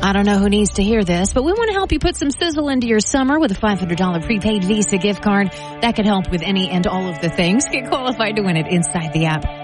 I don't know who needs to hear this, but we want to help you put some sizzle into your summer with a $500 prepaid Visa gift card. That could help with any and all of the things. Get qualified to win it inside the app.